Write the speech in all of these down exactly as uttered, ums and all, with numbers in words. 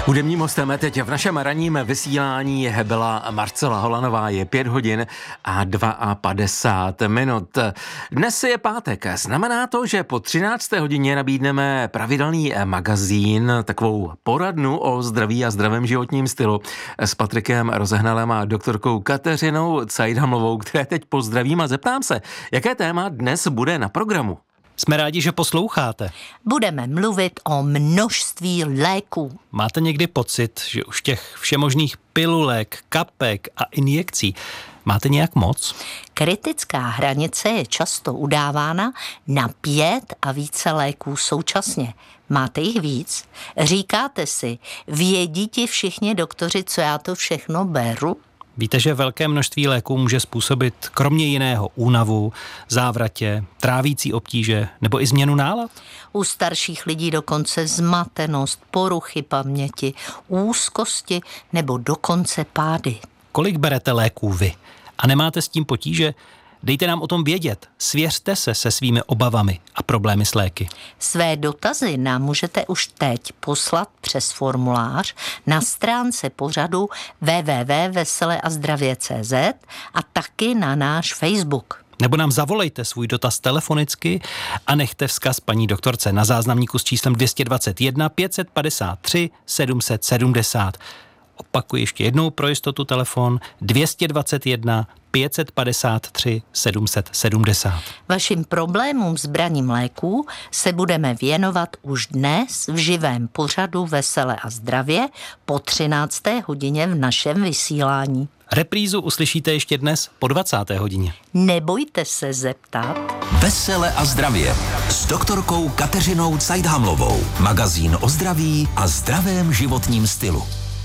Hudebním hostem teď v našem ranním vysílání byla Marcela Holanová, je pět hodin a padesát dva minut. Dnes je pátek, znamená to, že po třinácté hodině nabídneme pravidelný magazín, takovou poradnu o zdraví a zdravém životním stylu s Patrikem Rozehnalem a doktorkou Kateřinou Cajdhamlovou, které teď pozdravím a zeptám se, jaké téma dnes bude na programu. Jsme rádi, že posloucháte. Budeme mluvit o množství léků. Máte někdy pocit, že už těch všemožných pilulek, kapek a injekcí máte nějak moc? Kritická hranice je často udávána na pět a více léků současně. Máte jich víc? Říkáte si, vědí ti všichni doktoři, co já to všechno beru? Víte, že velké množství léků může způsobit kromě jiného únavu, závratě, trávící obtíže nebo i změnu nálad? U starších lidí dokonce zmatenost, poruchy paměti, úzkosti nebo dokonce pády. Kolik berete léků vy? A nemáte s tím potíže? Dejte nám o tom vědět. Svěřte se se svými obavami a problémy s léky. Své dotazy nám můžete už teď poslat přes formulář na stránce pořadu w w w tečka vesele a zdravě tečka c z a taky na náš Facebook. Nebo nám zavolejte svůj dotaz telefonicky a nechte vzkaz paní doktorce na záznamníku s číslem dvě stě dvacet jedna pět set padesát tři sedm set sedmdesát. Opakuji ještě jednou pro jistotu telefon dvě stě dvacet jedna pět set padesát tři sedm set sedmdesát. Vašim problémům s braním léků se budeme věnovat už dnes v živém pořadu Vesele a zdravě po třinácté hodině v našem vysílání. Reprízu uslyšíte ještě dnes po dvacáté hodině. Nebojte se zeptat. Vesele a zdravě s doktorkou Kateřinou Cajdhamlovou. Magazín o zdraví a zdravém životním stylu.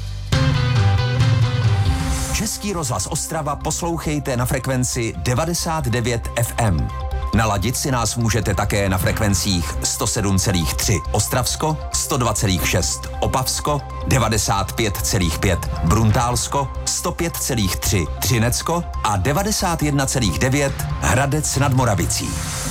Český rozhlas Ostrava poslouchejte na frekvenci devadesát devět ef em. Naladit si nás můžete také na frekvencích sto sedm celá tři Ostravsko, sto dva celá šest Opavsko, devadesát pět celá pět Bruntálsko, sto pět celá tři Třinecko a devadesát jedna celá devět Hradec nad Moravicí.